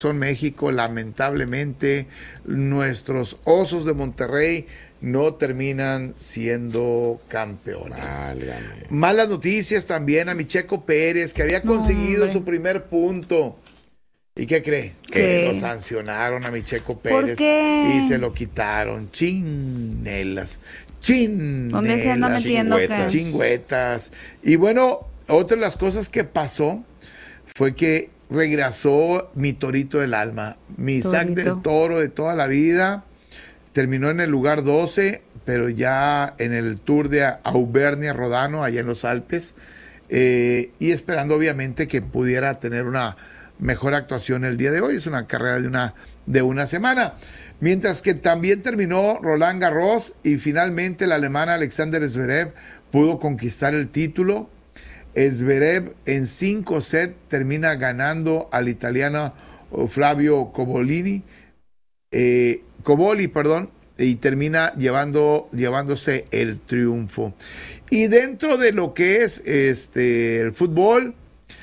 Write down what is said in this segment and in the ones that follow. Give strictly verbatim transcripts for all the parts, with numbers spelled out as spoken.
México, lamentablemente, nuestros Osos de Monterrey no terminan siendo campeones. Válgame. Malas noticias también a mi Checo Pérez, que había conseguido no, su primer punto. ¿Y qué cree? ¿Qué? Que lo sancionaron a mi Checo Pérez. ¿Por qué? Y se lo quitaron. Chinelas. Chinelas. ¿Dónde se anda metiendo? Chingüetas. Chingüetas. Y bueno, otra de las cosas que pasó fue que regresó mi torito del alma, mi Isaac del Toro de toda la vida. Terminó en el lugar doce, pero ya en el Tour de Auvernia Rodano, allá en los Alpes, eh, y esperando obviamente que pudiera tener una mejor actuación el día de hoy. Es una carrera de una, de una semana. Mientras que también terminó Roland Garros y finalmente el alemán Alexander Zverev pudo conquistar el título. Zverev en cinco sets termina ganando al italiano Flavio Cobolini, eh, Coboli, perdón, y termina llevando, llevándose el triunfo. Y dentro de lo que es este el fútbol,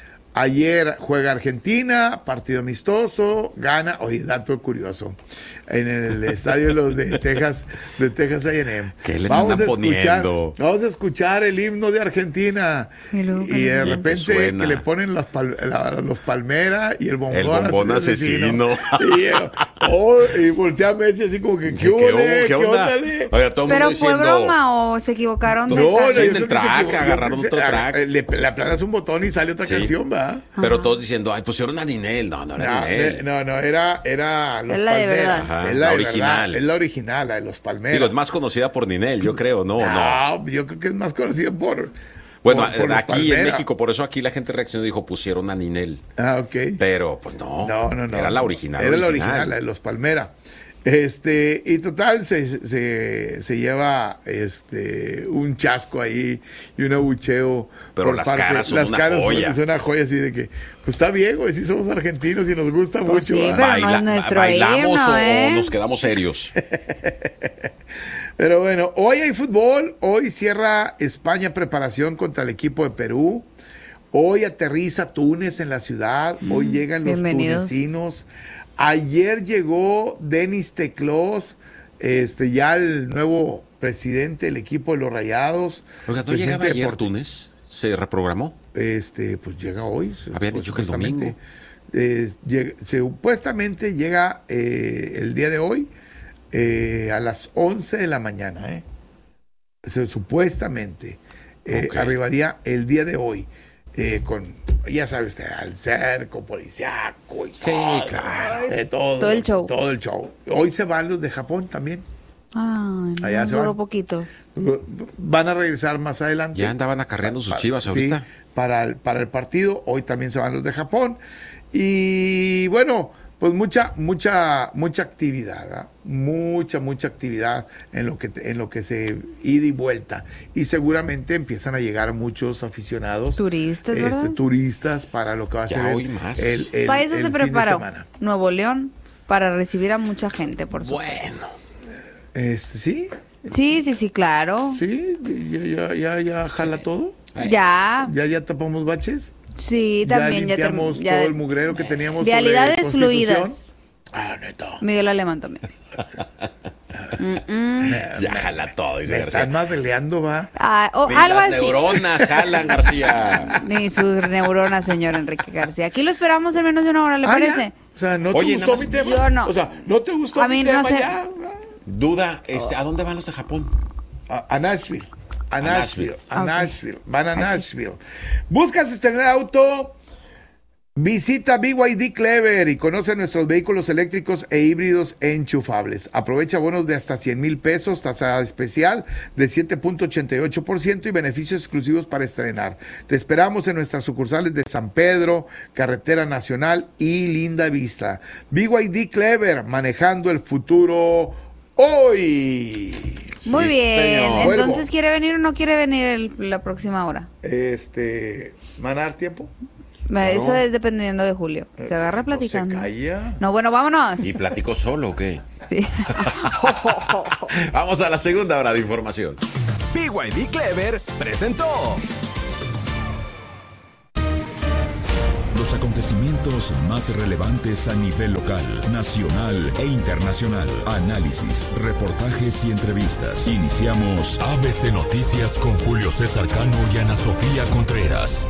ayer juega Argentina, partido amistoso, gana, oye, dato curioso, en el estadio de los de Texas, de Texas A and M. ¿Qué les vamos a escuchar, poniendo? Vamos a escuchar el himno de Argentina. Y, y de repente que le ponen las pal, la, los palmeras y el bombón, el bombón asesino. asesino. Y, oh, y voltea a Messi así como que, ¿qué, ¿Qué, ¿qué, ¿qué onda? Oiga, todo ¿Pero mundo fue diciendo, broma o se equivocaron? No, de no, sí, en el track, agarraron otro track. Le, le aplanas un botón y sale otra sí. canción, ¿va? Pero Ajá. todos diciendo, ay, pusieron a Ninel. No, no era no, Ninel. No, no, era, era los es la Palmeras. De verdad. Ajá, es la, la de original. Verdad, es la original, la de los Palmeras. Digo, es más conocida por Ninel, yo creo, ¿no? No, no. yo creo que es más conocida por... Bueno, por, por aquí en México, por eso aquí la gente reaccionó y dijo, pusieron a Ninel. Ah, ok. Pero, pues no. No, no, no. Era la original. Era original. la original, la de los Palmera. Este, y total, se, se, se lleva este un chasco ahí y un abucheo. Pero por las parte, caras son las una caras joya. Son una joya así de que, pues está bien, güey, sí somos argentinos y nos gusta pues mucho. Sí, ¿verdad? pero Baila, no es nuestro ¿Bailamos himno, o, ¿eh? o nos quedamos serios? Pero bueno, hoy hay fútbol, hoy cierra España preparación contra el equipo de Perú. Hoy aterriza Túnez en la ciudad, hoy mm, llegan los tunecinos. Ayer llegó Denis Teclós, este, ya el nuevo presidente del equipo de los Rayados. Oiga, ¿no llegaba ayer por... Túnez? ¿Se reprogramó? Este, pues llega hoy. Habían pues, dicho que el domingo. Eh, llega, supuestamente llega eh, el día de hoy eh, a las once de la mañana. Eh. O sea, supuestamente eh, okay. arribaría el día de hoy. Eh, con, ya sabes, al cerco policiaco y sí, todo, claro. eh, todo, todo el show. Todo el show. Hoy se van los de Japón también. Ay, Allá no, se duró van. poquito. Van a regresar más adelante. Ya andaban acarreando sus chivas sí, ahorita. Para el, para el partido. Hoy también se van los de Japón. Y bueno, pues mucha, mucha, mucha actividad, ¿eh? mucha, mucha actividad en lo que en lo que se ida y vuelta. Y seguramente empiezan a llegar muchos aficionados. Turistas, este, ¿verdad? Turistas para lo que va a ya ser hoy el, más. el, el, para eso el se fin preparó de semana. Nuevo León, para recibir a mucha gente, por supuesto. Bueno. Este, ¿sí? Sí, sí, sí, claro. Sí, ya, ya, ya, ya jala todo. Ay. Ya. Ya, ya tapamos baches. Sí, también ya limpiamos ya, todo el mugrero que teníamos. Vialidades fluidas. Ah, neta. Miguel Alemán también. Ya jala todo. Me están madeleando, va. Ah, oh, Ni algo las así. neuronas jalan, García. Ni sus neuronas, señor Enrique García. Aquí lo esperamos en menos de una hora, ¿le ah, parece? ¿ya? O sea, ¿no Oye, te gustó más, mi tema? Yo no. O sea, ¿no te gustó a mi mí tema no sé. ya? Duda, este, ¿a dónde van los de Japón? A, a Nashville. A, a Nashville. Nashville. A okay. Nashville. Van a Nashville. ¿Buscas estrenar auto? Visita B Y D Clever y conoce nuestros vehículos eléctricos e híbridos enchufables. Aprovecha bonos de hasta cien mil pesos, tasa especial de siete punto ochenta y ocho por ciento y beneficios exclusivos para estrenar. Te esperamos en nuestras sucursales de San Pedro, Carretera Nacional y Linda Vista. B Y D Clever, manejando el futuro hoy. Muy Sí, bien. señor. Entonces, Vuelvo. ¿quiere venir o no quiere venir el, la próxima hora? Este, ¿van a dar tiempo? Eso es dependiendo de Julio. Se agarra No platicando. se calla. No, bueno, vámonos. ¿Y platicó solo o qué? Sí. Vamos a la segunda hora de información. B Y D Clever presentó Los acontecimientos más relevantes a nivel local, nacional e internacional. Análisis, reportajes y entrevistas. Iniciamos A B C Noticias con Julio César Cano y Ana Sofía Contreras.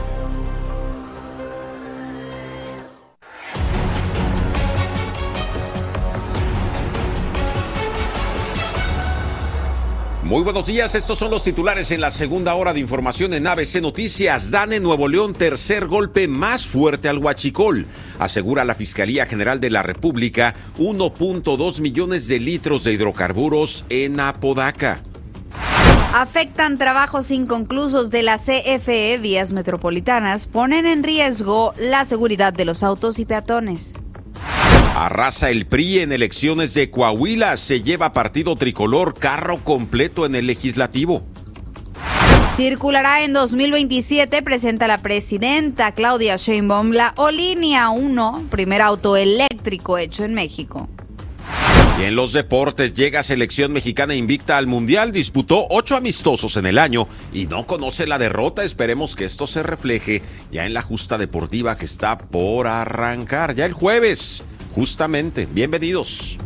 Muy buenos días, estos son los titulares en la segunda hora de información en A B C Noticias. Dan en Nuevo León tercer golpe más fuerte al huachicol. Asegura la Fiscalía General de la República uno punto dos millones de litros de hidrocarburos en Apodaca. Afectan trabajos inconclusos de la C F E. Vías metropolitanas ponen en riesgo la seguridad de los autos y peatones. Arrasa el P R I en elecciones de Coahuila. Se lleva partido tricolor, carro completo en el legislativo. Circulará en dos mil veintisiete, presenta la presidenta Claudia Sheinbaum la O-Línea uno, primer auto eléctrico hecho en México. Y en los deportes, llega selección mexicana invicta al Mundial, disputó ocho amistosos en el año y no conoce la derrota. Esperemos que esto se refleje ya en la justa deportiva que está por arrancar, ya el jueves. Justamente, bienvenidos.